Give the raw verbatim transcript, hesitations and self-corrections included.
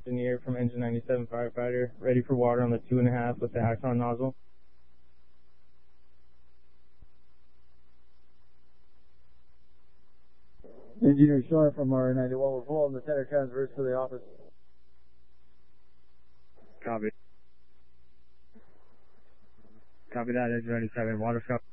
engineer from Engine ninety-seven firefighter, ready for water on the two and a half with the Axon nozzle. Engineer Shore from R ninety-one, we're pulling the center transverse to the office. Copy. Copy that, Engine ninety-seven, water scope.